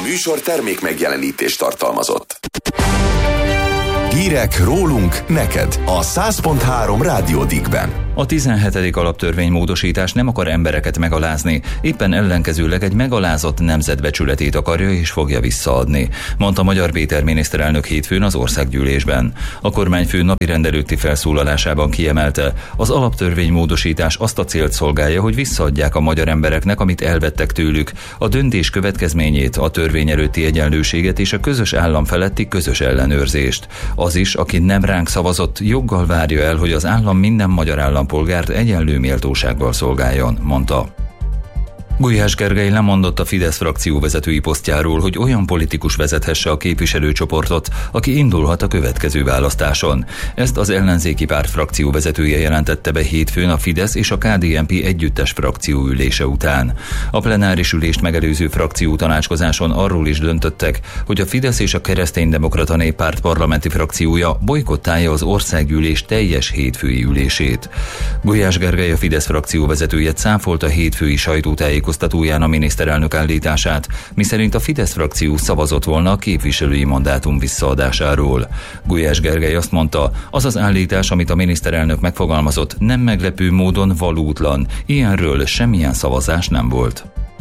műsor termék megjelenítést tartalmazott. Hírek rólunk neked a 100.3 Rádió Dickben. A 17. alaptörvény módosítás nem akar embereket megalázni, éppen ellenkezőleg egy megalázott nemzetbecsületét akarja és fogja visszaadni, mondta Magyar Péter miniszterelnök hétfőn az országgyűlésben. A kormányfő napirend előtti felszólalásában kiemelte, az alaptörvény módosítás azt a célt szolgálja, hogy visszaadják a magyar embereknek, amit elvettek tőlük, a döntés következményét, a törvény előtti egyenlőséget és a közös állam feletti közös ellenőrzést. Az is, aki nem ránk szavazott, joggal várja el, hogy az állam minden magyar állampolgárt egyenlő méltósággal szolgáljon, mondta. Gulyás Gergely lemondott a Fidesz frakció vezetői posztjáról, hogy olyan politikus vezethesse a képviselőcsoportot, aki indulhat a következő választáson. Ezt az ellenzéki párt frakció vezetője jelentette be hétfőn a Fidesz és a KDNP együttes frakció ülése után. A plenáris ülést megelőző frakció tanácskozáson arról is döntöttek, hogy a Fidesz és a Kereszténydemokrata Néppárt parlamenti frakciója bojkottálja az országgyűlés teljes hétfői ülését. Gulyás Gergely, a Fidesz frakció vezetője cáfolta hétfői sajtótájékoztatóján a miniszterelnök állítását, miszerint a Fidesz frakció szavazott volna a képviselői mandátum visszaadásáról. Gulyás Gergely azt mondta, az az állítás, amit a miniszterelnök megfogalmazott, nem meglepő módon valótlan. Ilyenről semmilyen szavazás nem volt.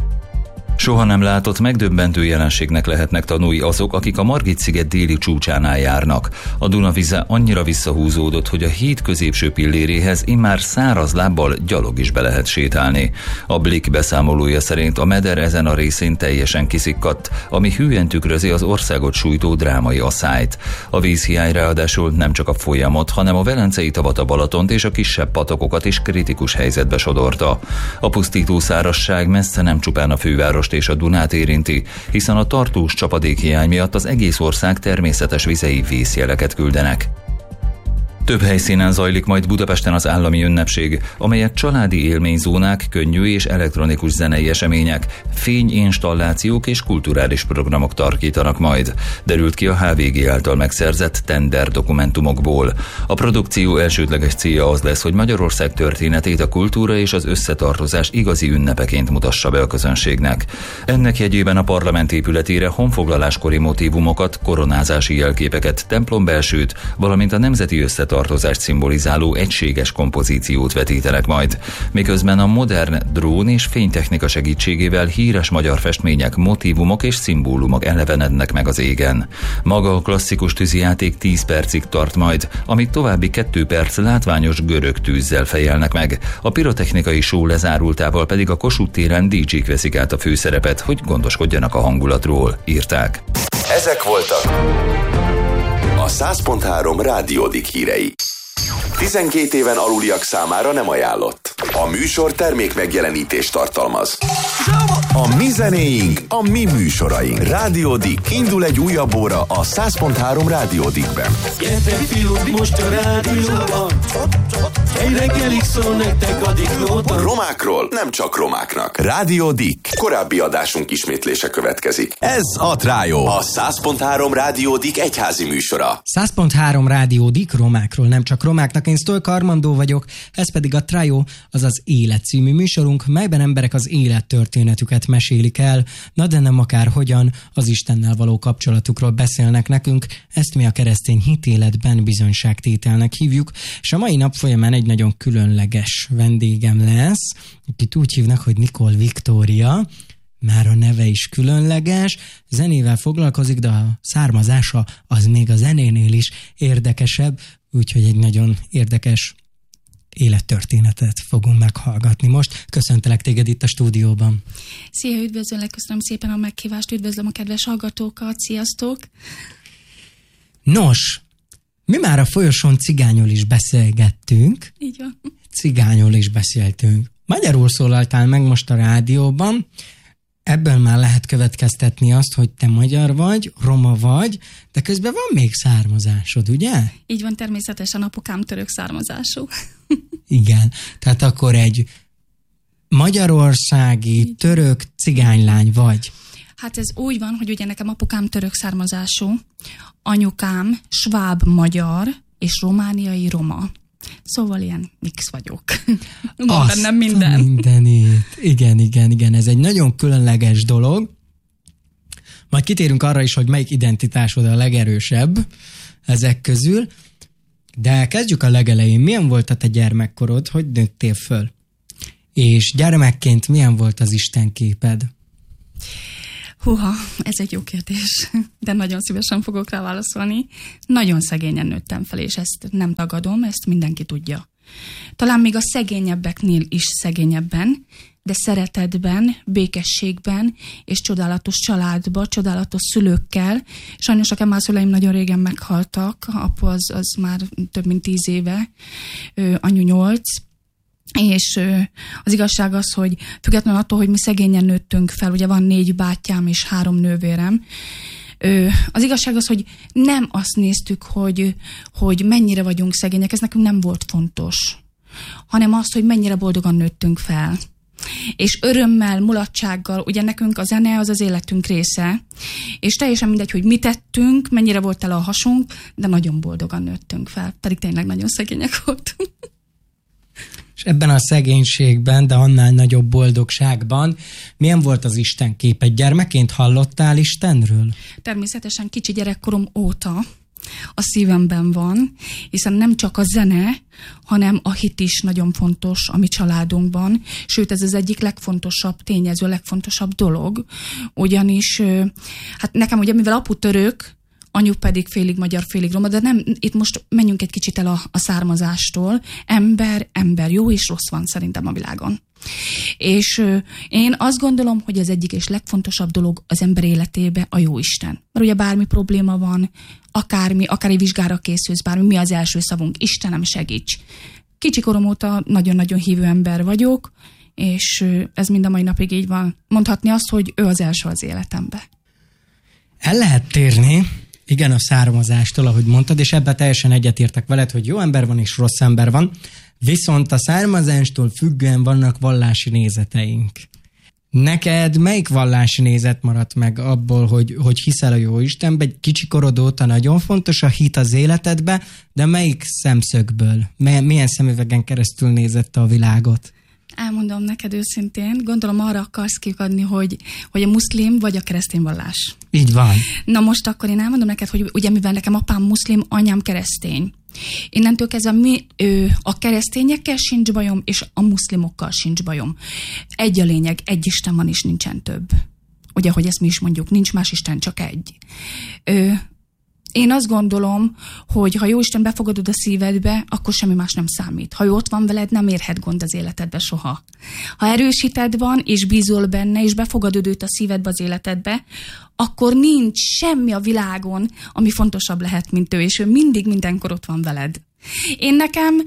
Soha nem látott megdöbbentő jelenségnek lehetnek tanúi azok, akik a Margit-sziget déli csúcsánál járnak. A Dunavize annyira visszahúzódott, hogy a híd középső pilléréhez immár száraz lábbal gyalog is be lehet sétálni. A Blick beszámolója szerint a meder ezen a részén teljesen kiszikkadt, ami hűen tükrözi az országot sújtó drámai asszályt. A vízhiány ráadásul nem csak a folyamot, hanem a Velencei tavat, a Balatont és a kisebb patakokat is kritikus helyzetbe sodorta. A pusztító szárazság messze nem csupán a főváros és a Dunát érinti, hiszen a tartós csapadékhiány miatt az egész ország természetes vizei vészjeleket küldenek. Több helyszínen zajlik majd Budapesten az állami ünnepség, amelyet családi élményzónák, könnyű és elektronikus zenei események, fényinstallációk és kulturális programok tarkítanak majd, derült ki a HVG által megszerzett tender dokumentumokból. A produkció elsődleges célja az lesz, hogy Magyarország történetét a kultúra és az összetartozás igazi ünnepeként mutassa be a közönségnek. Ennek jegyében a parlament épületére honfoglaláskori motívumokat, koronázási jelképeket, templombelsőt, valamint a nemzeti összetartozást szimbolizáló egységes kompozíciót vetítenek majd, miközben a modern drón és fénytechnika segítségével híres magyar festmények, motívumok és szimbólumok elevenednek meg az égen. Maga a klasszikus tűzijáték 10 percig tart majd, amit további 2 perc látványos görög tűzzel fejelnek meg. A pirotechnikai show lezárultával pedig a Kossuth téren DJ-k veszik át a főszerepet, hogy gondoskodjanak a hangulatról, írták. Ezek voltak a 100.3 Rádió Dick hírei. 12 éven aluliak számára nem ajánlott. A műsor termék megjelenítést tartalmaz. A mi zenéink, a mi műsoraink. Rádió Dick. Indul egy újabb óra a 100.3 Rádió Dickben. Gyertek fiúk, most a rádióban. Egy reggelig szól nektek a Diklóban. Romákról nem csak romáknak. Rádió Dick. Korábbi adásunk ismétlése következik. Ez a Trájó. A 100.3 Rádió Dick egyházi műsora. 100.3 Rádió Dick, romákról nem csak romáknak. Én Sztolka Armandó vagyok, ez pedig a Trájó, azaz Élet című műsorunk, melyben emberek az élettörténetüket mesélik el, na de nem akárhogyan, az Istennel való kapcsolatukról beszélnek nekünk, ezt mi a keresztény hitéletben bizonyságtételnek hívjuk, és a mai nap folyamán egy nagyon különleges vendégem lesz, akit úgy hívnak, hogy Nikol Viktória, már a neve is különleges, zenével foglalkozik, de a származása az még a zenénél is érdekesebb, úgyhogy egy nagyon érdekes élettörténetet fogunk meghallgatni most. Köszöntelek téged itt a stúdióban. Szia, üdvözöllek, köszönöm szépen a meghívást, üdvözlöm a kedves hallgatókat, sziasztok! Nos, mi már a folyosón cigányul is beszélgettünk. Így van. Cigányul is beszéltünk. Magyarul szólaltál meg most a rádióban, ebből már lehet következtetni azt, hogy te magyar vagy, roma vagy, de közben van még származásod, ugye? Így van, természetesen apukám török származású. Igen, tehát akkor egy magyarországi török cigánylány vagy. Hát ez úgy van, hogy ugye nekem apukám török származású, anyukám sváb magyar és romániai roma. Szóval ilyen mix vagyok. Van bennem minden. Mindenit. Igen, ez egy nagyon különleges dolog. Majd kitérünk arra is, hogy melyik identitásod a legerősebb ezek közül, de kezdjük a legelején. Milyen volt a te gyermekkorod, hogy nőttél föl? És gyermekként milyen volt az Isten képed? Húha, ez egy jó kérdés, de nagyon szívesen fogok rá válaszolni. Nagyon szegényen nőttem fel, és ezt nem tagadom, ezt mindenki tudja. Talán még a szegényebbeknél is szegényebben, de szeretetben, békességben és csodálatos családba, csodálatos szülőkkel. Sajnos a Kemál szüleim nagyon régen meghaltak, apu az már több mint 10 éve, anyu 8. És az igazság az, hogy függetlenül attól, hogy mi szegényen nőttünk fel, ugye van 4 bátyám és 3 nővérem, az igazság az, hogy nem azt néztük, hogy mennyire vagyunk szegények, ez nekünk nem volt fontos, hanem az, hogy mennyire boldogan nőttünk fel. És örömmel, mulatsággal, ugye nekünk a zene az az életünk része, és teljesen mindegy, hogy mit tettünk, mennyire volt tele a hasunk, de nagyon boldogan nőttünk fel, pedig tényleg nagyon szegények voltunk. És ebben a szegénységben, de annál nagyobb boldogságban milyen volt az Isten képed? Gyermekként hallottál Istenről? Természetesen kicsi gyerekkorom óta a szívemben van, hiszen nem csak a zene, hanem a hit is nagyon fontos a mi családunkban, sőt ez az egyik legfontosabb tényező, legfontosabb dolog, ugyanis hát nekem ugye, mivel apu török, anyu pedig félig magyar, félig roma, de nem, itt most menjünk egy kicsit el a származástól. Ember, jó és rossz van szerintem a világon. És én azt gondolom, hogy az egyik és legfontosabb dolog az ember életébe a Jóisten. Mert ugye bármi probléma van, akár egy vizsgára készülsz, bármi, mi az első szavunk? Istenem, segíts! Kicsi korom óta nagyon-nagyon hívő ember vagyok, és ez mind a mai napig így van. Mondhatni azt, hogy ő az első az életembe. El lehet térni, igen, a származástól, ahogy mondtad, és ebben teljesen egyetértek veled, hogy jó ember van és rossz ember van, viszont a származástól függően vannak vallási nézeteink. Neked melyik vallási nézet maradt meg abból, hogy hiszel a jó Istenbe? Kicsi korod óta nagyon fontos a hit az életedbe, de melyik szemszögből? Milyen szemüvegen keresztül nézette a világot? Elmondom neked őszintén, gondolom arra akarsz kiadni, hogy a muszlim vagy a keresztény vallás. Így van. Na most akkor én elmondom neked, hogy ugye mivel nekem apám muszlim, anyám keresztény. Innentől kezdve a keresztényekkel sincs bajom, és a muszlimokkal sincs bajom. Egy a lényeg, egy Isten van és nincsen több. Ugye, hogy ezt mi is mondjuk, nincs más Isten, csak egy. Én azt gondolom, hogy ha Jóisten befogadod a szívedbe, akkor semmi más nem számít. Ha ő ott van veled, nem érhet gond az életedbe soha. Ha erős hited van, és bízol benne, és befogadod őt a szívedbe az életedbe, akkor nincs semmi a világon, ami fontosabb lehet, mint ő, és ő mindig mindenkor ott van veled. Én nekem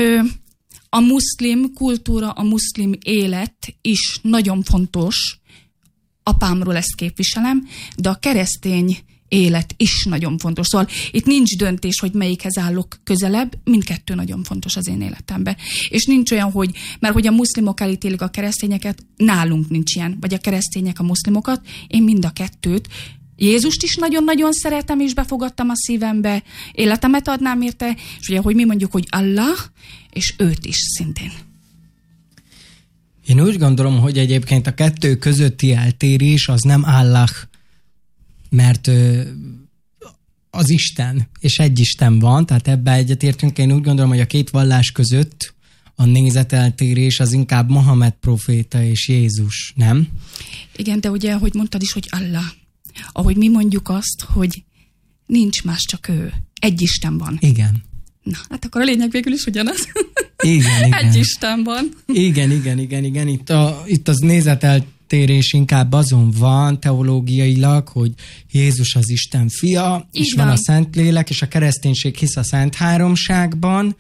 a muszlim kultúra, a muszlim élet is nagyon fontos. Apámról ezt képviselem, de a keresztény élet is nagyon fontos. Szóval itt nincs döntés, hogy melyikhez állok közelebb, mindkettő nagyon fontos az én életemben. És nincs olyan, mert hogy a muszlimok elítélik a keresztényeket, nálunk nincs ilyen, vagy a keresztények a muszlimokat, én mind a kettőt. Jézust is nagyon-nagyon szeretem, és befogadtam a szívembe, életemet adnám érte, és ugye, hogy mi mondjuk, hogy Allah, és őt is szintén. Én úgy gondolom, hogy egyébként a kettő közötti eltérés az nem Allah, mert az Isten, és egy Isten van, tehát ebben egyetértünk. Én úgy gondolom, hogy a két vallás között a nézeteltérés az inkább Mohamed proféta és Jézus, nem? Igen, de ugye, ahogy mondtad is, hogy Allah. Ahogy mi mondjuk azt, hogy nincs más, csak ő. Egy Isten van. Igen. Na, hát akkor a lényeg végül is ugyanaz. Igen. Egy Isten van. Igen. Itt az nézeteltérés inkább azon van teológiailag, hogy Jézus az Isten fia, így és van a Szentlélek, és a kereszténység hisz a Szent Háromságban,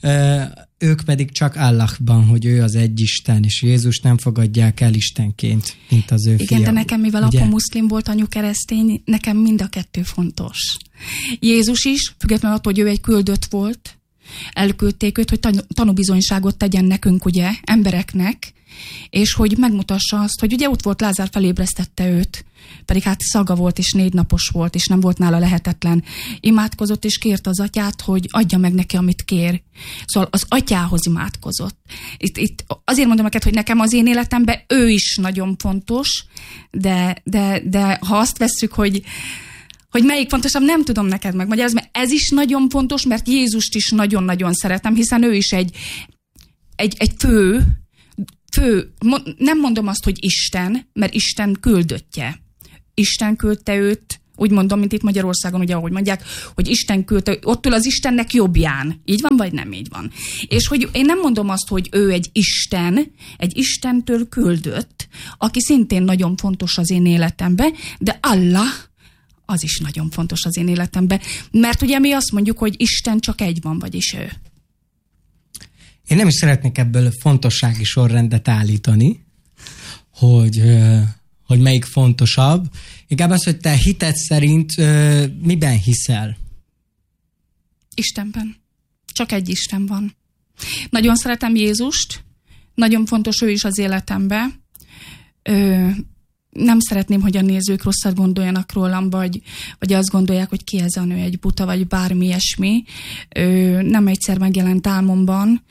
ők pedig csak Allahban, hogy ő az egy Isten, és Jézus nem fogadják el Istenként, mint az ő fia. Igen, de nekem, mivel apa muszlim volt, anyu keresztény, nekem mind a kettő fontos. Jézus is, függetlenül attól, hogy ő egy küldött volt, elküldték őt, hogy tanúbizonyságot tegyen nekünk, ugye, embereknek, és hogy megmutassa azt, hogy ugye ott volt Lázár, felébresztette őt, pedig hát szaga volt, és 4 napos volt, és nem volt nála lehetetlen. Imádkozott, és kérte az atyát, hogy adja meg neki, amit kér. Szóval az atyához imádkozott. Itt azért mondom neked, hogy nekem az én életemben ő is nagyon fontos, de ha azt vesszük, hogy melyik fontosabb, nem tudom neked megmagyarázni, mert ez is nagyon fontos, mert Jézust is nagyon-nagyon szeretem, hiszen ő is egy fő, nem mondom azt, hogy Isten, mert Isten küldöttje. Isten küldte őt, úgy mondom, mint itt Magyarországon, ugye ahogy mondják, hogy Isten küldte, ott ül az Istennek jobbján. Így van, vagy nem így van? És hogy én nem mondom azt, hogy ő egy Istentől küldött, aki szintén nagyon fontos az én életemben, de Allah az is nagyon fontos az én életemben. Mert ugye mi azt mondjuk, hogy Isten csak egy van, vagyis ő. Én nem is szeretnék ebből fontossági sorrendet állítani, hogy melyik fontosabb. Inkább az, hogy te hited szerint miben hiszel? Istenben. Csak egy Isten van. Nagyon szeretem Jézust, nagyon fontos ő is az életemben. Nem szeretném, hogy a nézők rosszat gondoljanak rólam, vagy azt gondolják, hogy ki ez a nő, egy buta, vagy bármi ilyesmi. Nem egyszer megjelent álmomban,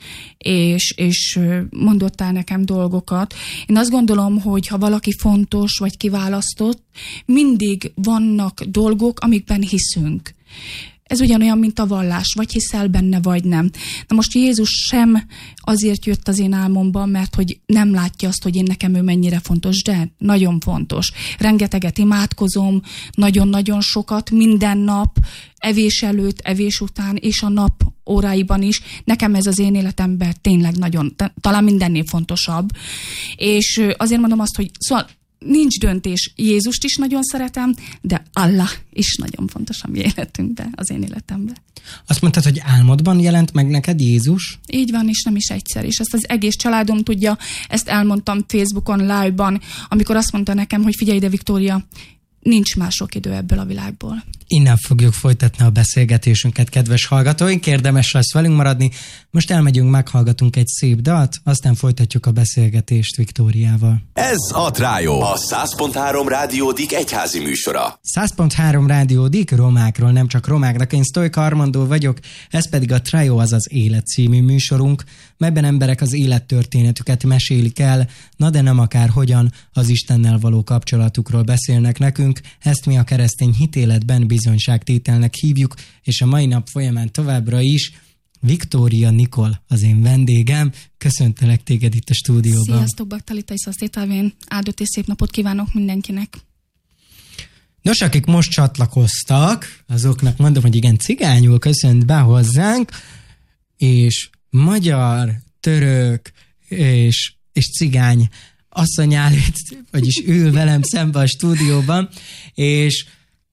és mondott el nekem dolgokat. Én azt gondolom, hogy ha valaki fontos, vagy kiválasztott, mindig vannak dolgok, amikben hiszünk. Ez ugyanolyan, mint a vallás, vagy hiszel benne, vagy nem. Na most Jézus sem azért jött az én álmomban, mert hogy nem látja azt, hogy nekem ő mennyire fontos, de nagyon fontos. Rengeteget imádkozom, nagyon-nagyon sokat, minden nap, evés előtt, evés után, és a nap óráiban is. Nekem ez az én életemben tényleg nagyon, talán mindennél fontosabb. És azért mondom azt, hogy szóval nincs döntés. Jézust is nagyon szeretem, de Allah is nagyon fontos a mi életünkben, az én életemben. Azt mondtad, hogy álmodban jelent meg neked Jézus? Így van, és nem is egyszer. És ezt az egész családom tudja, ezt elmondtam Facebookon, live-ban, amikor azt mondta nekem, hogy figyelj ide, Viktória, nincs már sok idő ebből a világból. Innen fogjuk folytatni a beszélgetésünket, kedves hallgatóink, érdemes lesz velünk maradni. Most elmegyünk, meghallgatunk egy szép dalt, aztán folytatjuk a beszélgetést Viktóriával. Ez a Trájó, a 100.3 Rádió Dik egyházi műsora. 100.3 Rádió Dik, romákról, nem csak romáknak. Én Sztojka Armandó vagyok, ez pedig a Trájó, azaz Élet című műsorunk, melyben emberek az élettörténetüket mesélik el, na de nem akárhogyan, az Istennel való kapcsolatukról beszélnek nekünk. Ezt mi a keresztény hitéletben bizonyságtételnek hívjuk, és a mai nap folyamán továbbra is Viktória Nikol az én vendégem. Köszöntelek téged itt a stúdióban. Sziasztok, Baktalita Iszasztételvén. Áldott és szép napot kívánok mindenkinek. Nos, akik most csatlakoztak, azoknak mondom, hogy igen, cigányul köszönt be hozzánk, és magyar, török és cigány asszony áll itt, vagyis ül velem szembe a stúdióban, és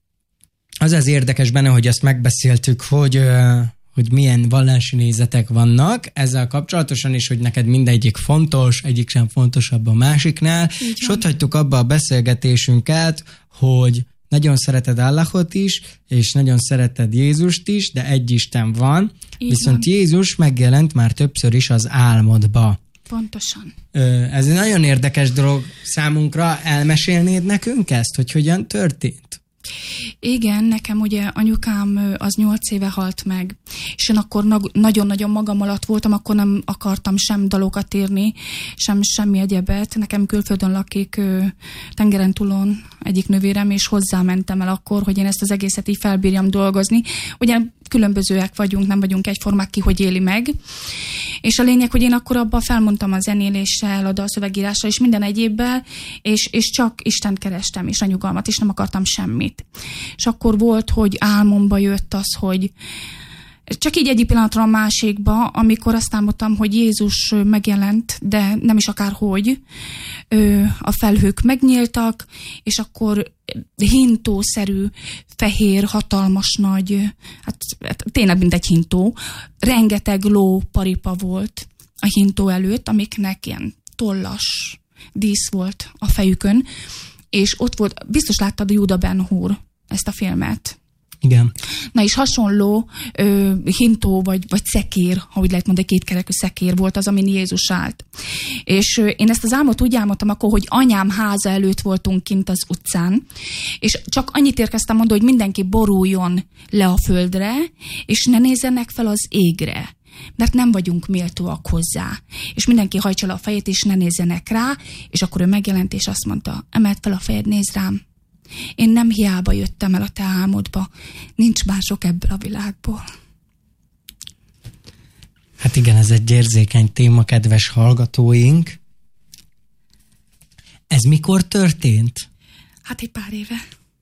az érdekes benne, hogy azt megbeszéltük, hogy milyen vallási nézetek vannak ezzel kapcsolatosan, és hogy neked mindegyik fontos, egyik sem fontosabb a másiknál, és ott hagytuk abba a beszélgetésünket, hogy nagyon szereted Allahot is, és nagyon szereted Jézust is, de egy Isten van, viszont Jézus megjelent már többször is az álmodba. Pontosan. Ez egy nagyon érdekes dolog számunkra. Elmesélnéd nekünk ezt, hogy hogyan történt? Igen, nekem ugye anyukám az 8 éve halt meg, és én akkor nagyon-nagyon magam alatt voltam, akkor nem akartam sem dalokat írni, semmi egyebet. Nekem külföldön lakik tengeren túlon egyik nővérem, és hozzámentem el akkor, hogy én ezt az egészet így felbírjam dolgozni. Ugye különbözőek vagyunk, nem vagyunk egyformák, ki hogy éli meg. És a lényeg, hogy én akkor abban felmondtam a zenéléssel, a dalszövegírással és minden egyébbel, és csak Istent kerestem, és a nyugalmat, és nem akartam semmit. És akkor volt, hogy álmomba jött az, hogy csak így egyik pillanatra a másikba, amikor azt álmodtam, hogy Jézus megjelent, de nem is akárhogy, a felhők megnyíltak, és akkor hintószerű, fehér, hatalmas nagy, hát tényleg mint egy hintó, rengeteg ló paripa volt a hintó előtt, amiknek ilyen tollas dísz volt a fejükön, és ott volt, biztos láttad a Judah Ben Hur, ezt a filmet. Igen. Na és hasonló hintó vagy szekér, ha úgy lehet mondani, kétkerekű szekér volt az, amin Jézus állt. És én ezt az álmot úgy álmodtam akkor, hogy anyám háza előtt voltunk kint az utcán, és csak annyit érkeztem mondani, hogy mindenki boruljon le a földre, és ne nézzenek fel az égre, mert nem vagyunk méltóak hozzá. És mindenki hajtsa le a fejét, és ne nézzenek rá, és akkor ő megjelent, és azt mondta, emeld fel a fejed, nézd rám. Én nem hiába jöttem el a te álmodba, nincs mások ebből a világból. Hát igen, ez egy érzékeny téma, kedves hallgatóink. Ez mikor történt? Hát egy pár éve.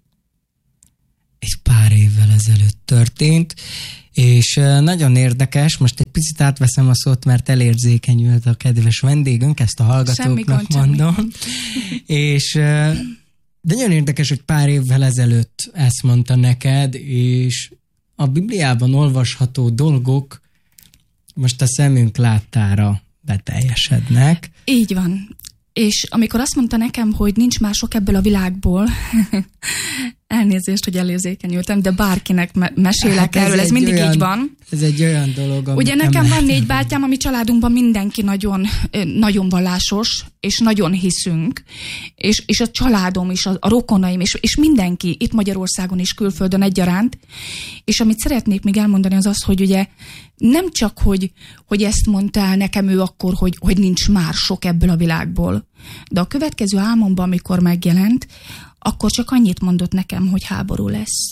Egy pár évvel ezelőtt történt, és nagyon érdekes, most egy picit átveszem a szót, mert elérzékenyült a kedves vendégünk, ezt a hallgatóknak mondom. És de nagyon érdekes, hogy pár évvel ezelőtt ezt mondta neked, és a Bibliában olvasható dolgok most a szemünk láttára beteljesednek. Így van. És amikor azt mondta nekem, hogy nincs mások ebből a világból, elnézést, hogy elérzékenyültem, de bárkinek mesélek hát erről, ez mindig olyan, így van. Ez egy olyan dolog, ugye nekem van 4 bátyám, a mi családunkban mindenki nagyon, nagyon vallásos, és nagyon hiszünk, és a családom, és a rokonaim, és mindenki itt Magyarországon és külföldön egyaránt. És amit szeretnék még elmondani az az, hogy ugye nem csak, hogy ezt mondta el nekem ő akkor, hogy nincs már sok ebből a világból, de a következő álmomban, amikor megjelent, akkor csak annyit mondott nekem, hogy háború lesz.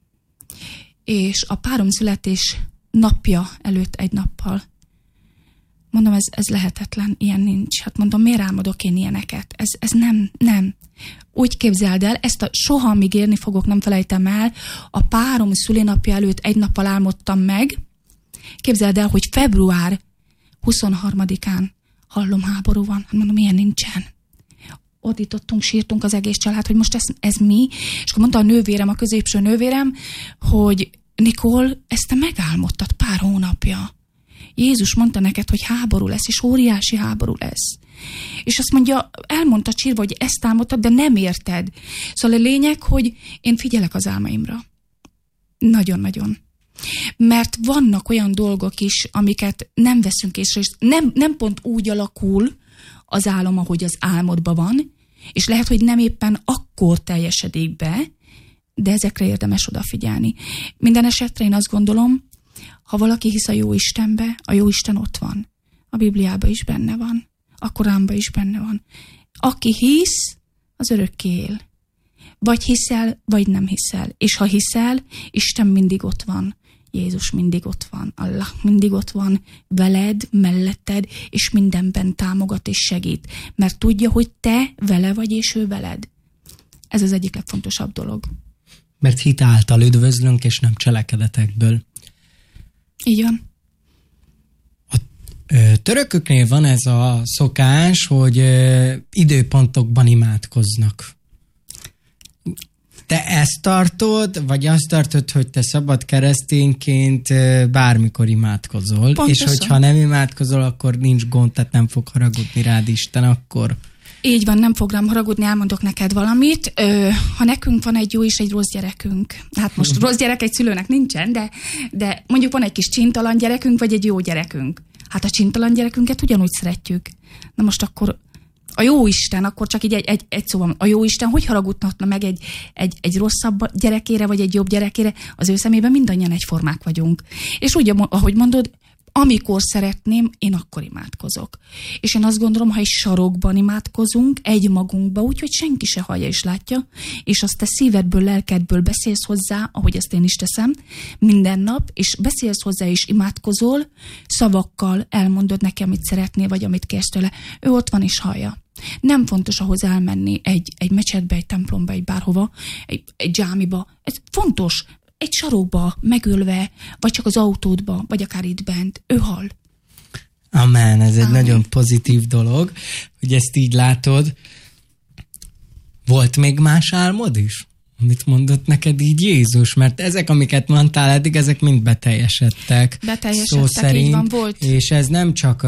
És a párom születés napja előtt egy nappal. Mondom, ez lehetetlen, ilyen nincs. Hát mondom, miért álmodok én ilyeneket? Ez nem. Úgy képzeld el, ezt soha amíg érni fogok, nem felejtem el, a párom szülinapja előtt egy nappal álmodtam meg. Képzeld el, hogy február 23-án hallom, háború van. Hát mondom, ilyen nincsen. Ordítottunk, sírtunk az egész család, hogy most ez mi? És akkor mondta a nővérem, a középső nővérem, hogy Nikol, ezt te megálmodtad pár hónapja. Jézus mondta neked, hogy háború lesz, és óriási háború lesz. És azt mondja, elmondta csírva, hogy ezt álmodtad, de nem érted. Szóval a lényeg, hogy én figyelek az álmaimra. Nagyon-nagyon. Mert vannak olyan dolgok is, amiket nem veszünk észre, és nem pont úgy alakul az álom, ahogy az álmodban van, és lehet, hogy nem éppen akkor teljesedik be, de ezekre érdemes odafigyelni. Minden esetre én azt gondolom, ha valaki hisz a Jóistenbe, a Jóisten ott van. A Bibliában is benne van, a Koránban is benne van. Aki hisz, az örökké él. Vagy hiszel, vagy nem hiszel. És ha hiszel, Isten mindig ott van. Jézus mindig ott van, Allah mindig ott van, veled, melletted, és mindenben támogat és segít. Mert tudja, hogy te vele vagy, és ő veled. Ez az egyik legfontosabb dolog. Mert hit által üdvözlünk, és nem cselekedetekből. Így van. A törököknél van ez a szokás, hogy időpontokban imádkoznak. Te ezt tartod, vagy azt tartod, hogy te szabad keresztényként bármikor imádkozol, pontosan. És hogyha nem imádkozol, akkor nincs gond, tehát nem fog haragudni rád Isten akkor. Így van, nem fog rám haragudni, elmondok neked valamit. Ha nekünk van egy jó és egy rossz gyerekünk, hát most rossz gyerek egy szülőnek nincsen, de mondjuk van egy kis csintalan gyerekünk, vagy egy jó gyerekünk. Hát a csintalan gyerekünket ugyanúgy szeretjük. Na most akkor a Jóisten, akkor csak így egy szóval, a Jóisten hogy haragudhatna meg egy rosszabb gyerekére, vagy egy jobb gyerekére? Az ő szemében mindannyian egyformák vagyunk. És úgy, ahogy mondod, amikor szeretném, én akkor imádkozok. És én azt gondolom, ha egy sarokban imádkozunk, egymagunkba, úgyhogy senki se hallja és látja, és azt te szívedből, lelkedből beszélsz hozzá, ahogy ezt én is teszem, minden nap, és beszélsz hozzá és imádkozol, szavakkal elmondod neki, amit szeretnél, vagy amit kérsz tőle. Ő ott van és hallja. Nem fontos ahhoz elmenni egy mecsetbe, egy templomba, egy bárhova, egy dzsámiba. Ez fontos. Egy sarokba, megülve, vagy csak az autódba, vagy akár itt bent. Ő hall. Amen, ez egy nagyon pozitív dolog, hogy ezt így látod. Volt még más álmod is? Amit mondott neked így Jézus? Mert ezek, amiket mondtál eddig, ezek mind beteljesedtek. Beteljesedtek, szó szerint, így van, volt. És ez nem csak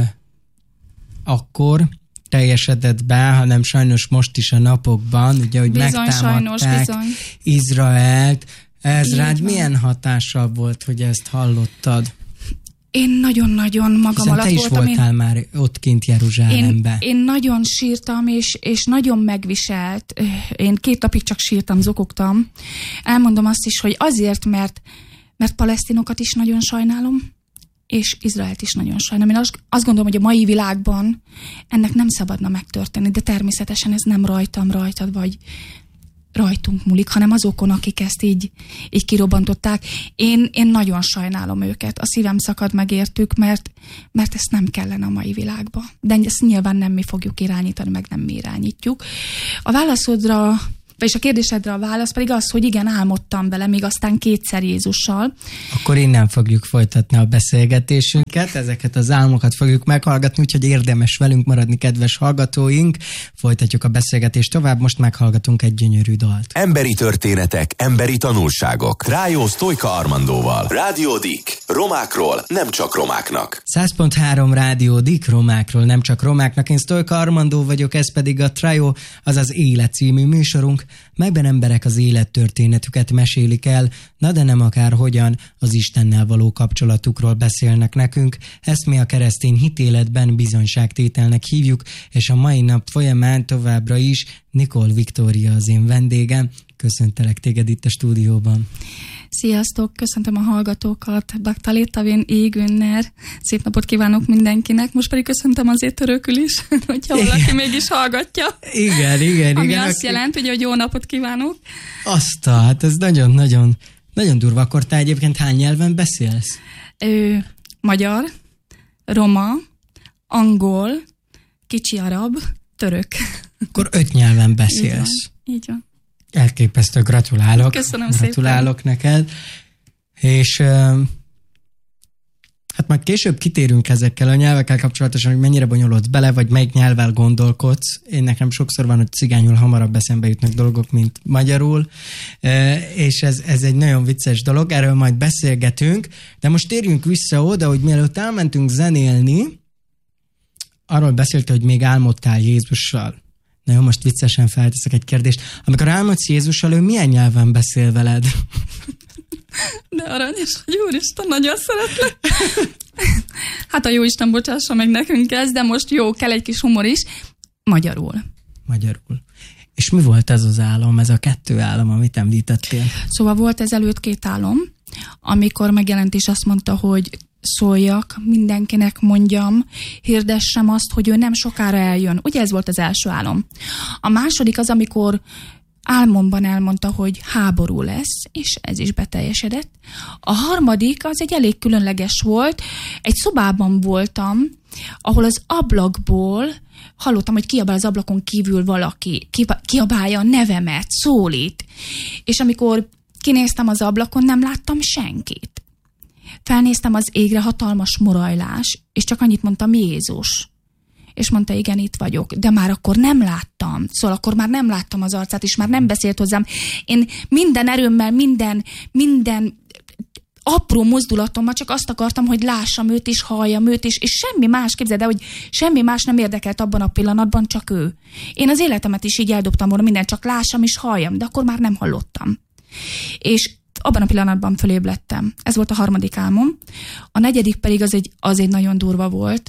akkor teljesedett be, hanem sajnos most is a napokban, ugye, hogy bizony, megtámadták sajnos, Izraelt, Ez Így rád van. milyen hatással volt, hogy ezt hallottad? Én nagyon-nagyon magam Hiszen alatt te is voltam. voltál már ott kint Jeruzsálembe. Én nagyon sírtam, és nagyon megviselt. Én 2 napig csak sírtam, zokogtam. Elmondom azt is, hogy azért, mert palesztinokat is nagyon sajnálom, és Izraelt is nagyon sajnálom. Én azt gondolom, hogy a mai világban ennek nem szabadna megtörténni, de természetesen ez nem rajtad, vagy rajtunk múlik, hanem azokon, akik ezt így kirobbantották. Én nagyon sajnálom őket. A szívem szakad meg értük, mert ezt nem kellene a mai világba. De ezt nyilván nem mi fogjuk irányítani, meg nem mi irányítjuk. A válaszodra, vagyis a kérdésedre a válasz pedig az, hogy igen, álmodtam vele, még aztán 2-szer Jézussal. Akkor innen fogjuk folytatni a beszélgetésünket, ezeket az álmokat fogjuk meghallgatni, úgyhogy érdemes velünk maradni, kedves hallgatóink. Folytatjuk a beszélgetést tovább, most meghallgatunk egy gyönyörű dalt. Emberi történetek, emberi tanulságok. Trájó Sztojka Armandóval. Rádió Dik. Romákról, nem csak romáknak. 100.3 Rádió Dik, romákról, nem csak romáknak. Én Sztojka Armandó vagyok, ez pedig a Trájó, azaz Élet című műsorunk, melyben emberek az élettörténetüket mesélik el, na de nem akárhogyan, az Istennel való kapcsolatukról beszélnek nekünk. Ezt mi a keresztény hitéletben bizonyságtételnek hívjuk, és a mai nap folyamán továbbra is Nikol Viktória az én vendégem. Köszöntelek téged itt a stúdióban. Sziasztok, köszöntöm a hallgatókat, Baktalétavén Égünner, szép napot kívánok mindenkinek, most pedig köszöntöm az étörőkül is, hogyha valaki mégis hallgatja. Igen. Ami azt jelenti, hogy jó napot kívánok. Hát ez nagyon durva. Akkor te egyébként hány nyelven beszélsz? Magyar, roma, angol, kicsi arab, török. Akkor 5 nyelven beszélsz. Így van. Elképesztő, gratulálok. Köszönöm gratulálok szépen. neked. És hát majd később kitérünk ezekkel a nyelvekkel kapcsolatosan, hogy mennyire bonyolodsz bele, vagy melyik nyelvvel gondolkodsz. Én nekem sokszor van, hogy cigányul hamarabb eszembe jutnak dolgok, mint magyarul. És ez egy nagyon vicces dolog, erről majd beszélgetünk. De most térjünk vissza oda, hogy mielőtt elmentünk zenélni, arról beszélte, hogy még álmodtál Jézussal. Na jó, most viccesen felteszek egy kérdést. Amikor álmodsz Jézussal, ő milyen nyelven beszél veled? De aranyos, hogy Úristen, nagyon szeretlek. Hát a Jóisten bocsássa meg nekünk ez, de most jó, kell egy kis humor is. Magyarul. És mi volt ez az álom, ez a 2 álom, amit említettél? Szóval volt ezelőtt 2 álom, amikor megjelent és azt mondta, hogy szóljak, mindenkinek mondjam, hirdessem azt, hogy ő nem sokára eljön. Ugye ez volt az első álom. A második az, amikor álmomban elmondta, hogy háború lesz, és ez is beteljesedett. A harmadik az egy elég különleges volt. Egy szobában voltam, ahol az ablakból hallottam, hogy kiabál az ablakon kívül valaki, kiabálja a nevemet, szólít. És amikor kinéztem az ablakon, nem láttam senkit. Felnéztem az égre, hatalmas morajlás, és csak annyit mondtam, Jézus. És mondta, igen, itt vagyok, de már akkor nem láttam. Szóval akkor már nem láttam az arcát, és már nem beszélt hozzám. Én minden erőmmel, minden apró mozdulatommal csak azt akartam, hogy lássam őt, és halljam őt, és semmi más, képzeld el, hogy semmi más nem érdekelt abban a pillanatban, csak ő. Én az életemet is így eldobtam volna, mindent csak lássam és halljam, de akkor már nem hallottam. És abban a pillanatban fölébredtem. Ez volt a harmadik álmom. A negyedik pedig az egy nagyon durva volt.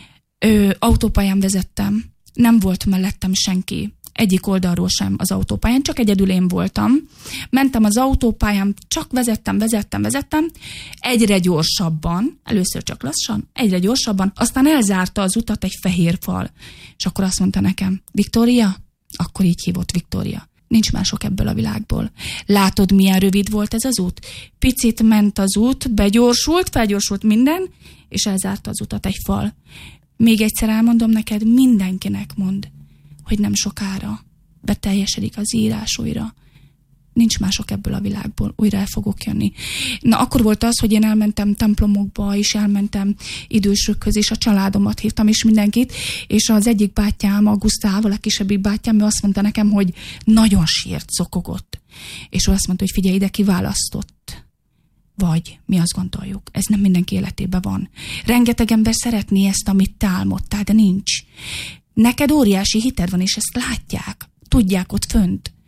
Autópályán vezettem. Nem volt mellettem senki. Egyik oldalról sem az autópályán, csak egyedül én voltam. Mentem az autópályán, csak vezettem. Egyre gyorsabban, először csak lassan, egyre gyorsabban, aztán elzárta az utat egy fehér fal. És akkor azt mondta nekem, Viktória? Akkor így hívott Viktória. Nincs mások ebből a világból. Látod, milyen rövid volt ez az út? Picit ment az út, felgyorsult minden, és elzárta az utat egy fal. Még egyszer elmondom neked, mindenkinek mond, hogy nem sokára beteljesedik az írás újra. Nincs mások ebből a világból, újra el fogok jönni. Na, akkor volt az, hogy én elmentem templomokba, és elmentem idősökhöz, és a családomat hívtam, és mindenkit, és az egyik bátyám, a Gusztával, a kisebbik bátyám, ő azt mondta nekem, hogy nagyon sírt, zokogott. És ő azt mondta, hogy figyelj ide, kiválasztott. Vagy mi azt gondoljuk, ez nem mindenki életében van. Rengeteg ember szeretné ezt, amit te álmodtál, de nincs. Neked óriási hited van, és ezt látják, tudják ott fönt.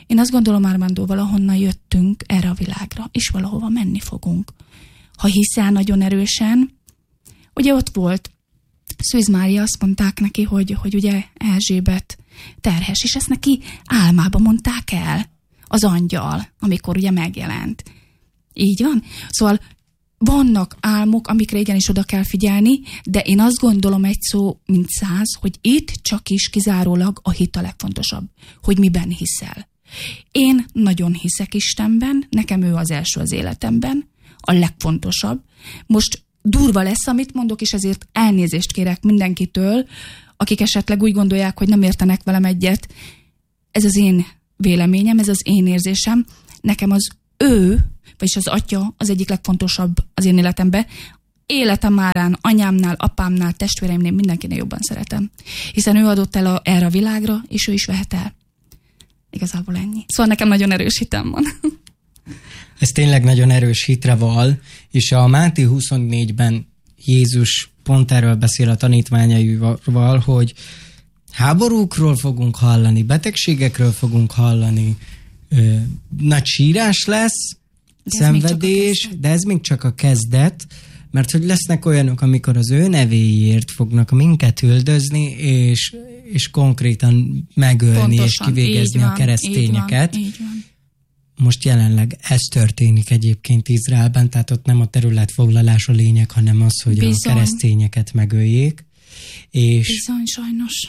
Én azt gondolom, Armando, valahonnan jöttünk erre a világra, és valahova menni fogunk. Ha hiszel nagyon erősen, ugye ott volt Szűz Mária, azt mondták neki, hogy ugye Erzsébet terhes, és ezt neki álmába mondták el az angyal, amikor ugye megjelent. Így van? Szóval vannak álmok, amikre igenis oda kell figyelni, de én azt gondolom egy szó, mint 100, hogy itt csak is kizárólag a hit a legfontosabb, hogy miben hiszel. Én nagyon hiszek Istenben, nekem ő az első az életemben, a legfontosabb. Most durva lesz, amit mondok, és ezért elnézést kérek mindenkitől, akik esetleg úgy gondolják, hogy nem értenek velem egyet. Ez az én véleményem, ez az én érzésem. Nekem az ő, vagyis az atya az egyik legfontosabb az én életemben. Életem árán, anyámnál, apámnál, testvéreimnél mindenkinél jobban szeretem. Hiszen ő adott el erre a világra, és ő is vehet el. Igazából ennyi. Szóval nekem nagyon erős hitem van. Ez tényleg nagyon erős hitre val, és a Máté 24-ben Jézus pont erről beszél a tanítványaival, hogy háborúkról fogunk hallani, betegségekről fogunk hallani, nagy sírás lesz, szenvedés, de ez még csak a kezdet, mert hogy lesznek olyanok, amikor az ő nevéért fognak minket üldözni, és konkrétan megölni, pontosan, és kivégezni a keresztényeket. Így van. Most jelenleg ez történik egyébként Izraelben, tehát ott nem a területfoglalás a lényeg, hanem az, hogy bizony. A keresztényeket megöljék. Bizony, sajnos.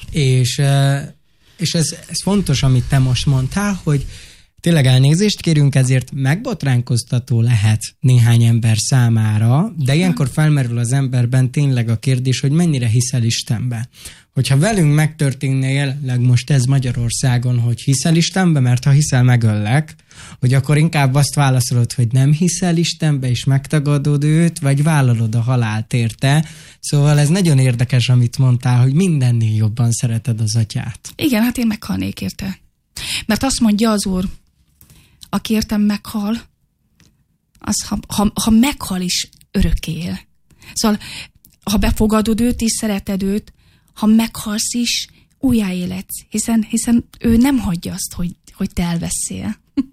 És ez fontos, amit te most mondtál, hogy tényleg elnézést kérünk, ezért megbotránkoztató lehet néhány ember számára, de ilyenkor felmerül az emberben tényleg a kérdés, hogy mennyire hiszel Istenbe. Hogyha velünk megtörténne jelenleg most ez Magyarországon, hogy hiszel Istenbe, mert ha hiszel, megöllek, hogy akkor inkább azt válaszolod, hogy nem hiszel Istenbe, és megtagadod őt, vagy vállalod a halált érte. Szóval ez nagyon érdekes, amit mondtál, hogy mindennél jobban szereted az atyát. Igen, hát én meghalnék érte. Mert azt mondja az Úr, aki értem meghal, az ha meghal is örökké él. Szóval, ha befogadod őt és szereted őt, ha meghalsz is, újjáéledsz, hiszen ő nem hagyja azt, hogy te elveszél.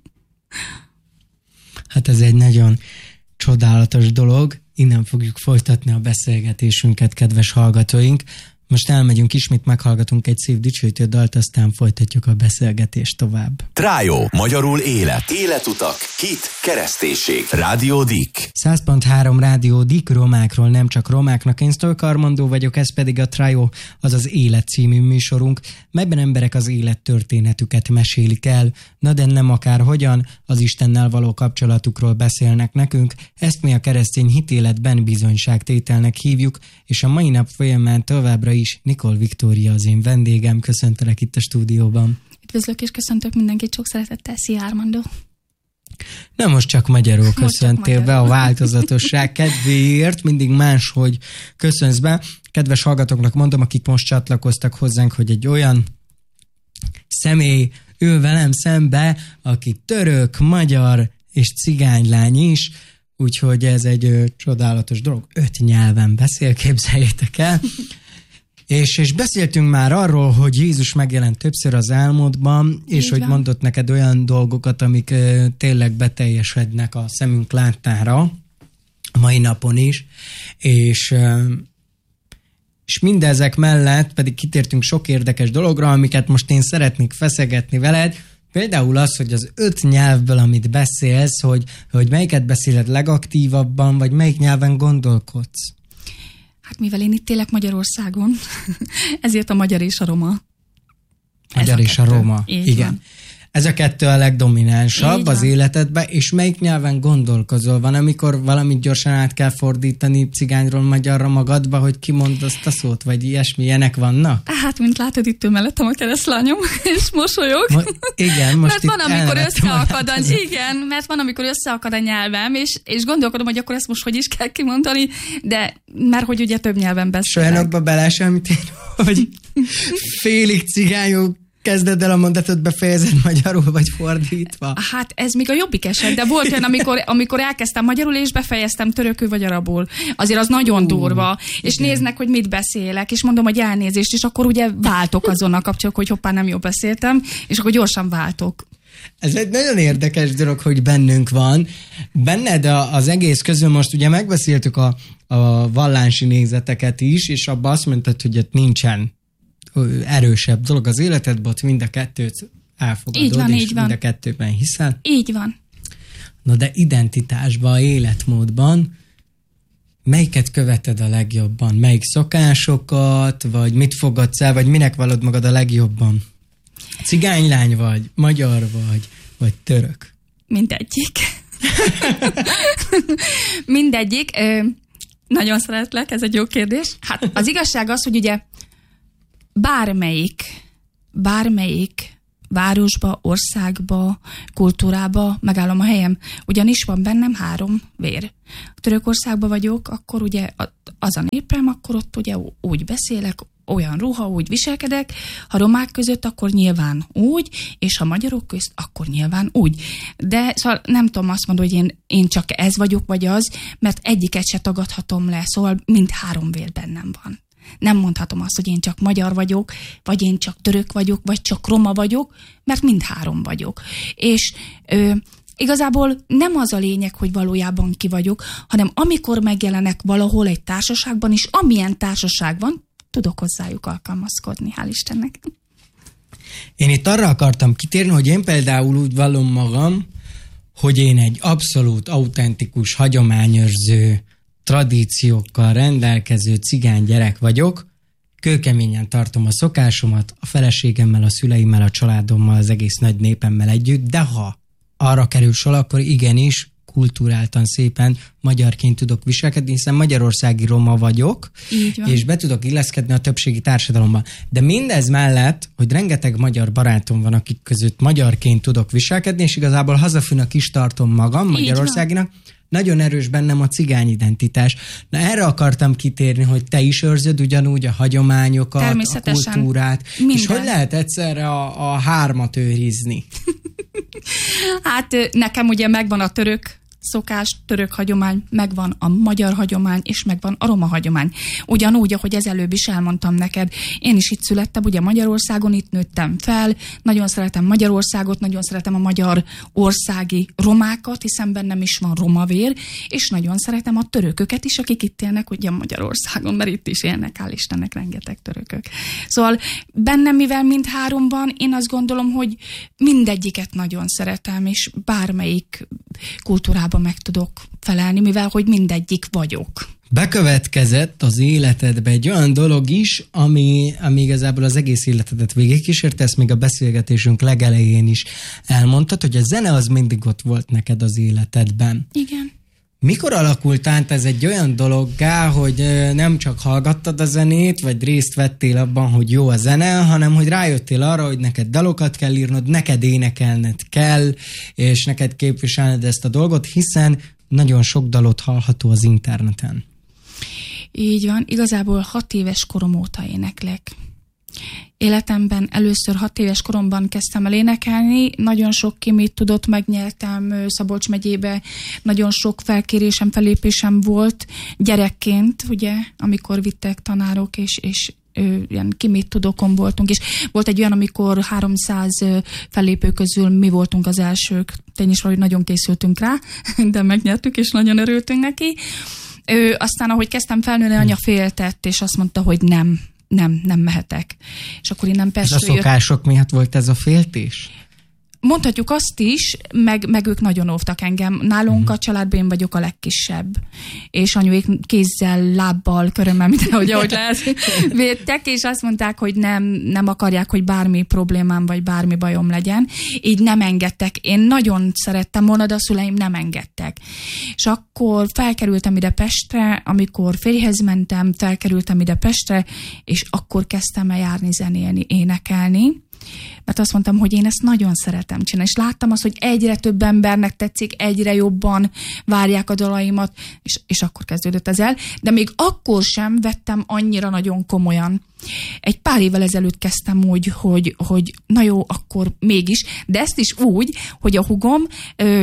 Hát ez egy nagyon csodálatos dolog. Innen fogjuk folytatni a beszélgetésünket, kedves hallgatóink. Most elmegyünk, ismét meghallgatunk egy szív dicsőítő dalt, aztán folytatjuk a beszélgetést tovább. Trájó, magyarul élet. Életutak, hit, kereszténység. Rádió Dik. 100.3 Rádió Dik, romákról, nem csak romáknak. Én Sztolka Armandó vagyok, ez pedig a Trájó, azaz Élet című műsorunk, melyben emberek az élettörténetüket mesélik el, de nem akárhogyan, az Istennel való kapcsolatukról beszélnek nekünk. Ezt mi a keresztény hitéletben bizonyságtételnek hívjuk, és a mai nap folyamán továbbra is Nikol Viktória az én vendégem. Köszöntelek itt a stúdióban. Üdvözlök és köszöntök mindenkit sok szeretettel. Szia, Armando! Nem most csak magyarul köszöntél be a változatosság kedvéért, mindig máshogy köszönsz be. Kedves hallgatóknak mondom, akik most csatlakoztak hozzánk, hogy egy olyan személy ül velem szembe, aki török, magyar és cigánylány is, úgyhogy ez egy csodálatos dolog. 5 nyelven beszél, képzeljétek el. És beszéltünk már arról, hogy Jézus megjelent többször az álmodban, és hogy mondott neked olyan dolgokat, amik tényleg beteljesednek a szemünk láttára, a mai napon is, és mindezek mellett pedig kitértünk sok érdekes dologra, amiket most én szeretnék feszegetni veled. Például az, hogy az 5 nyelvből, amit beszélsz, hogy melyiket beszéled legaktívabban, vagy melyik nyelven gondolkodsz? Hát mivel én itt élek Magyarországon, ezért a magyar és a roma. Magyar és a roma, igen. Van. Ez a 2 a legdominánsabb az életedben, és melyik nyelven gondolkozol? Van, amikor valamit gyorsan át kell fordítani cigányról magyarra magadba, hogy kimond azt a szót, vagy ilyesmi, ilyenek vannak? Hát, mint látod, itt mellettem a keresztlányom, és mosolyog. Igen, most mert van, amikor mert van, amikor összeakad a nyelvem, és gondolkodom, hogy akkor ezt most hogy is kell kimondani, de mert hogy ugye több nyelven beszélek. Olyanokba belesemmit, hogy félig cigányok kezded el a mondatot, befejezed magyarul, vagy fordítva? Hát ez még a jobbik eset, de volt olyan, amikor elkezdtem magyarul, és befejeztem törökül vagy arabul. Azért az nagyon durva. És igen. Néznek, hogy mit beszélek, és mondom, hogy elnézést, és akkor ugye váltok azonnal kapcsolatban, hogy hoppá, nem jól beszéltem, és akkor gyorsan váltok. Ez egy nagyon érdekes dolog, hogy bennünk van. Benned az egész közül most ugye megbeszéltük a vallási nézeteket is, és abban azt mondtad, hogy ott nincsen erősebb dolog az életedben, ott mind a kettőt elfogadod, így van, és így van. mind a kettőben hiszel. Így van. Na de identitásban, életmódban melyiket követed a legjobban? Melyik szokásokat, vagy mit fogadsz el, vagy minek vallod magad a legjobban? Cigánylány vagy, magyar vagy török? Mindegyik. Mindegyik. Nagyon szeretlek, ez egy jó kérdés. Hát az igazság az, hogy ugye bármelyik városba, országba, kultúrába megállom a helyem. Ugyanis van bennem 3 vér. Törökországban vagyok, akkor ugye az a népem, akkor ott ugye úgy beszélek, olyan ruha, úgy viselkedek, ha romák között, akkor nyilván úgy, és ha magyarok közt, akkor nyilván úgy. De szóval nem tudom azt mondani, hogy én csak ez vagyok, vagy az, mert egyiket se tagadhatom le, szóval mind 3 vér bennem van. Nem mondhatom azt, hogy én csak magyar vagyok, vagy én csak török vagyok, vagy csak roma vagyok, mert mind 3 vagyok. És igazából nem az a lényeg, hogy valójában ki vagyok, hanem amikor megjelenek valahol egy társaságban, és amilyen társaságban, tudok hozzájuk alkalmazkodni, hál' Istennek. Én itt arra akartam kitérni, hogy én például úgy vallom magam, hogy én egy abszolút autentikus, hagyományőrző, tradíciókkal rendelkező cigány gyerek vagyok, kőkeményen tartom a szokásomat, a feleségemmel, a szüleimmel, a családommal, az egész nagy népemmel együtt, de ha arra kerül sor, akkor igenis kulturáltan szépen magyarként tudok viselkedni, hiszen magyarországi roma vagyok, és be tudok illeszkedni a többségi társadalomba. De mindez mellett, hogy rengeteg magyar barátom van, akik között magyarként tudok viselkedni, és igazából hazafinak is tartom magam, magyarországinak, nagyon erős bennem a cigány identitás. Na erre akartam kitérni, hogy te is őrzöd ugyanúgy a hagyományokat, a kultúrát, minden. És hogy lehet egyszerre a 3-at őrizni? Hát nekem ugye megvan a török szokás, török hagyomány, megvan a magyar hagyomány, és megvan a roma hagyomány. Ugyanúgy, ahogy ez előbb is elmondtam neked, én is itt születtem, ugye Magyarországon, itt nőttem fel, nagyon szeretem Magyarországot, nagyon szeretem a magyar országi romákat, hiszen bennem is van romavér, és nagyon szeretem a törököket is, akik itt élnek ugye Magyarországon, mert itt is élnek, hál' Istennek, rengeteg törökök. Szóval bennem, mivel mind 3 van, én azt gondolom, hogy mindegyiket nagyon szeretem, és bármelyik kultúrában meg tudok felelni, mivel hogy mindegyik vagyok. Bekövetkezett az életedbe egy olyan dolog is, ami igazából az egész életedet végigkísérte, ezt még a beszélgetésünk legelején is elmondtad, hogy a zene az mindig ott volt neked az életedben. Igen. Mikor alakult át ez egy olyan dologgá, hogy nem csak hallgattad a zenét, vagy részt vettél abban, hogy jó a zene, hanem hogy rájöttél arra, hogy neked dalokat kell írnod, neked énekelned kell, és neked képviselned ezt a dolgot, hiszen nagyon sok dalot hallható az interneten. Így van, igazából 6 éves korom óta éneklek. Életemben először 6 éves koromban kezdtem el énekelni, nagyon sok kimit tudott, megnyertem Szabolcs megyébe, nagyon sok felkérésem, fellépésem volt gyerekként, ugye, amikor vittek tanárok, és ilyen kimit tudókon voltunk, és volt egy olyan, amikor 300 fellépő közül mi voltunk az elsők, tény is valahogy nagyon készültünk rá, de megnyertük, és nagyon örültünk neki. Aztán, ahogy kezdtem felnőni, anya féltett, és azt mondta, hogy nem mehetek. És akkor innen Pestről jött. A szokások miatt volt ez a féltés? Mondhatjuk azt is, meg ők nagyon óvtak engem. Nálunk a családban én vagyok a legkisebb. És anyuék kézzel, lábbal, körömmel, ahogy lehet védtek, és azt mondták, hogy nem akarják, hogy bármi problémám, vagy bármi bajom legyen. Így nem engedtek. Én nagyon szerettem volna, de a szüleim nem engedtek. És akkor felkerültem ide Pestre, amikor férjhez mentem, felkerültem ide Pestre, és akkor kezdtem el járni, zenélni, énekelni. Mert azt mondtam, hogy én ezt nagyon szeretem csinálni, és láttam azt, hogy egyre több embernek tetszik, egyre jobban várják a dalaimat, és akkor kezdődött ez el. De még akkor sem vettem annyira nagyon komolyan. Egy pár évvel ezelőtt kezdtem úgy, hogy na jó, akkor mégis, de ezt is úgy, hogy a hugom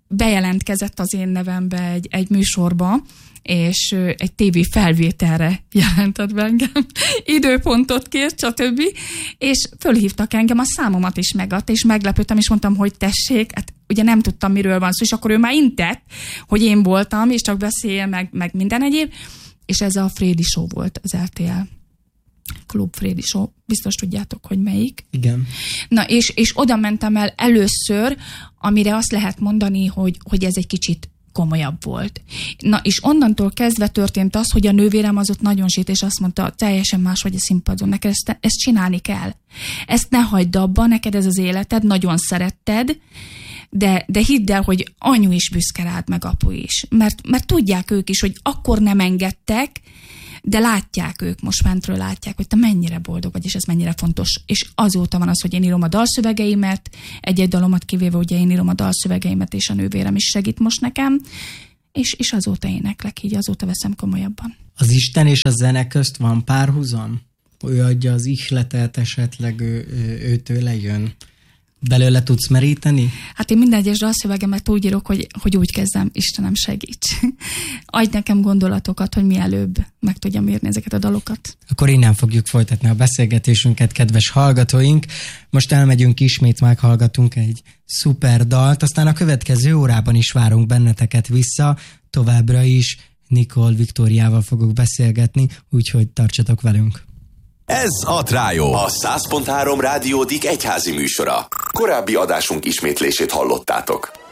bejelentkezett az én nevembe egy műsorba, és egy TV felvételre jelentett be engem, időpontot kért, stb. És fölhívtak engem, a számomat is megadta, és meglepődtem, és mondtam, hogy tessék, hát ugye nem tudtam, miről van szó, és akkor ő már intett, hogy én voltam, és csak beszél, meg minden egyéb, és ez a Frédi Show volt, az RTL Klub Frédi Show, biztos tudjátok, hogy melyik. Igen. Na, és oda mentem el először, amire azt lehet mondani, hogy ez egy kicsit komolyabb volt. Na, és onnantól kezdve történt az, hogy a nővérem az ott nagyon zsít, és azt mondta, teljesen más vagy a színpadon, neked ezt csinálni kell. Ezt ne hagyd abba, neked ez az életed, nagyon szeretted, de hidd el, hogy anyu is büszke rád, meg apu is. Mert tudják ők is, hogy akkor nem engedtek, de látják ők, most fentről látják, hogy te mennyire boldog vagy, és ez mennyire fontos. És azóta van az, hogy én írom a dalszövegeimet, egy-egy dalomat kivéve, ugye én írom a dalszövegeimet, és a nővérem is segít most nekem, és azóta éneklek, így azóta veszem komolyabban. Az Isten és a zene közt van párhuzam? Ő adja az ihletet, esetleg őtőle jön? Belőle tudsz meríteni? Hát én minden egyes dalszövegemet úgy írok, hogy úgy kezdem, Istenem segíts. Adj nekem gondolatokat, hogy mielőbb meg tudjam írni ezeket a dalokat. Akkor innen fogjuk folytatni a beszélgetésünket, kedves hallgatóink. Most elmegyünk, ismét meghallgatunk egy szuper dalt, aztán a következő órában is várunk benneteket vissza. Továbbra is Nicole Viktóriával fogok beszélgetni, úgyhogy tartsatok velünk. Ez a Trájó, a 100.3 Rádió Dik egyházi műsora. Korábbi adásunk ismétlését hallottátok.